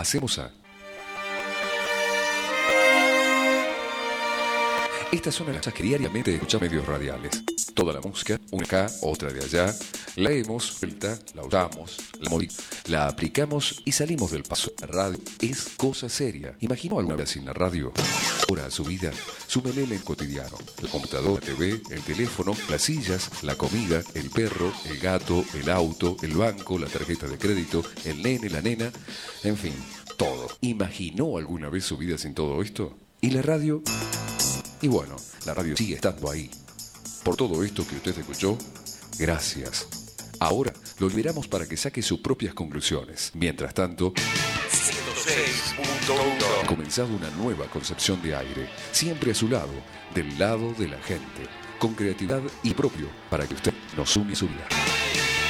Hacemos A. Estas son las cosas que diariamente escuchan medios radiales. Toda la música, una acá, otra de allá. La leemos, vuelta, la usamos, la aplicamos y salimos del paso. La radio es cosa seria. ¿Imaginó alguna vez sin la radio? Ahora a su vida, súmele el cotidiano. La computadora, la TV, el teléfono, las sillas, la comida, el perro, el gato, el auto, el banco, la tarjeta de crédito, el nene, la nena, en fin, todo. ¿Imaginó alguna vez su vida sin todo esto? ¿Y la radio? Y bueno, la radio sigue estando ahí. Por todo esto que usted escuchó, gracias. Ahora lo liberamos para que saque sus propias conclusiones. Mientras tanto, 106.1 ha comenzado una nueva concepción de aire, siempre a su lado, del lado de la gente, con creatividad y propio, para que usted nos une a su vida.